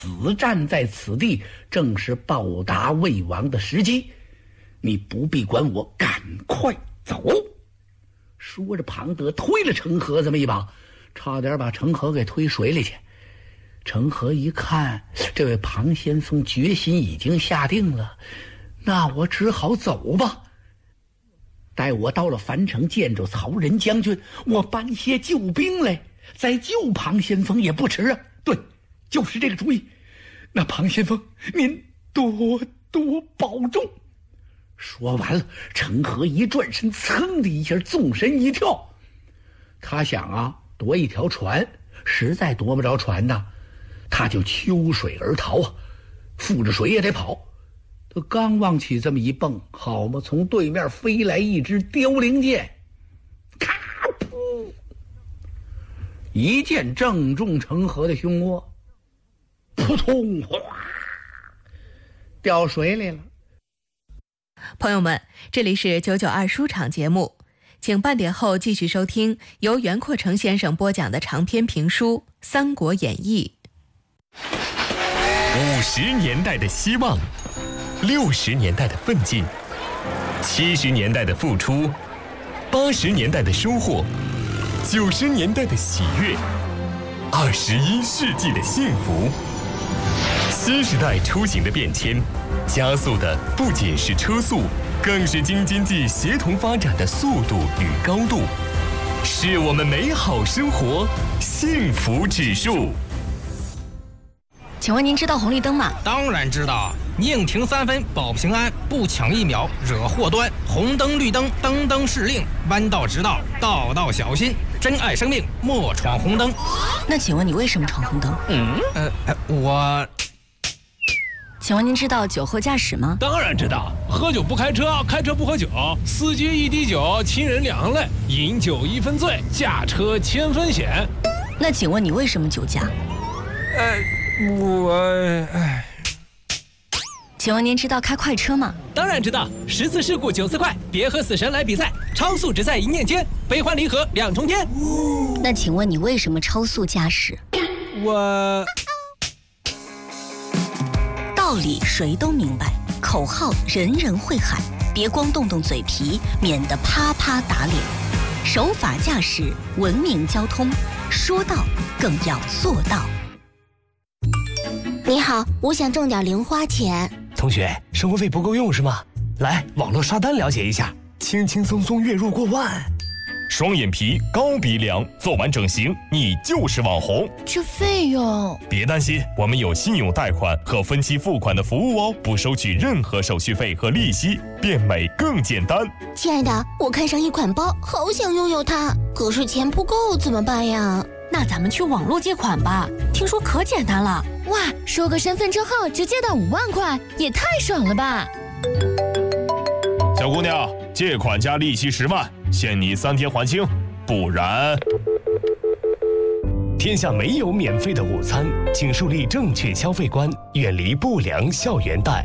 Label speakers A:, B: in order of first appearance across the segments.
A: 死战在此地，正是报答魏王的时机。你不必管我，赶快走。说着，庞德推了程和这么一把，差点把程和给推水里去。程和一看，这位庞先锋决心已经下定了，那我只好走吧。待我到了樊城，见着曹仁将军，我搬些救兵来，再救庞先锋也不迟啊。对，就是这个主意。那庞先锋，您多多保重。说完了，程和一转身，噌的一下纵身一跳。他想啊，夺一条船，实在夺不着船呐，他就秋水而逃啊，负着水也得跑。他刚往起这么一蹦，好嘛，从对面飞来一支凋零箭，咔噗，一箭正中程和的胸窝，扑通，哗，掉水里了。
B: 朋友们，这里是992书场节目，请半点后继续收听由袁阔成先生播讲的长篇评书《三国演义》。
C: 50年代的希望，60年代的奋进，70年代的付出，80年代的收获，90年代的喜悦，21世纪的幸福。新时代出行的变迁，加速的不仅是车速，更是京津冀协同发展的速度与高度，是我们美好生活幸福指数。
D: 请问您知道红绿灯吗？
E: 当然知道，宁停3分保平安，不抢1秒惹祸端。红灯绿灯灯灯是令，弯道直道道道小心。珍爱生命，莫闯红灯。
D: 那请问你为什么闯红灯？
E: 我。
D: 请问您知道酒后驾驶吗？
F: 当然知道，喝酒不开车，开车不喝酒，司机一滴酒，亲人两泪，饮酒1分醉，驾车1000分险。
D: 那请问你为什么酒驾？请问您知道开快车吗？
F: 当然知道，10次事故9次快，别和死神来比赛，超速只在一念间，悲欢离合2重天。
D: 那请问你为什么超速驾驶？道理谁都明白，口号人人会喊，别光动动嘴皮，免得啪啪打脸。守法驾驶，文明交通，说到更要做到。
G: 你好，我想挣点零花钱。
H: 同学，生活费不够用是吗？来，网络刷单了解一下，轻轻松松月入过万。
C: 双眼皮、高鼻梁，做完整形你就是网红。
G: 这费用？
C: 别担心，我们有信用贷款和分期付款的服务哦，不收取任何手续费和利息，变美更简单。
G: 亲爱的，我看上一款包，好想拥有它，可是钱不够怎么办呀？
D: 那咱们去网络借款吧，听说可简单了。
G: 哇，收个身份证号直接到5万块，也太爽了吧！
C: 小姑娘，借款加利息10万，限你3天还清，不然……
H: 天下没有免费的午餐，请树立正确消费观，远离不良校园贷。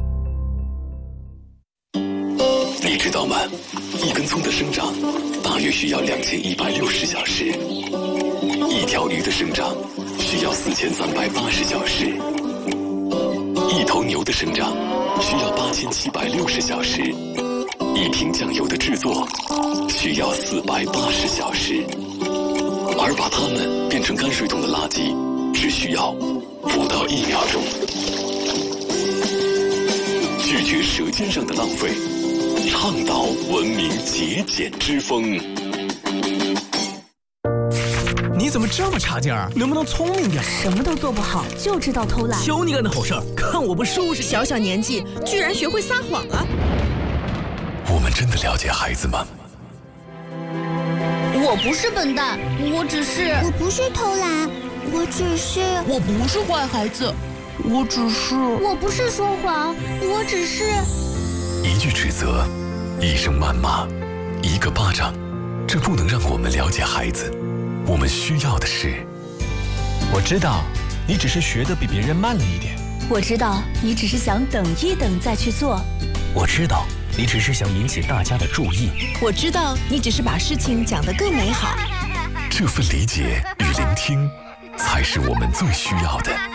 I: 你知道吗？一根葱的生长大约需要2160小时，一条鱼的生长需要4380小时，一头牛的生长需要8760小时，一瓶酱油的制作需要480小时，而把它们变成泔水桶的垃圾只需要不到1秒钟。拒绝舌尖上的浪费，倡导文明节俭之风。
F: 你怎么这么差劲儿？能不能聪明点？
D: 什么都做不好，就知道偷懒。
F: 求你干的好事儿，看我不收拾！
B: 小小年纪居然学会撒谎了。
I: 我们真的了解孩子吗？
G: 我不是笨蛋，我不是偷懒，
B: 我不是坏孩子，
G: 我不是说谎，我只是……
I: 一句指责，一声谩骂，一个巴掌，这不能让我们了解孩子。我们需要的是，
H: 我知道，你只是学得比别人慢了一点。
D: 我知道，你只是想等一等再去做。
H: 我知道，你只是想引起大家的注意。
B: 我知道，你只是把事情讲得更美好。
I: 这份理解与聆听，才是我们最需要的。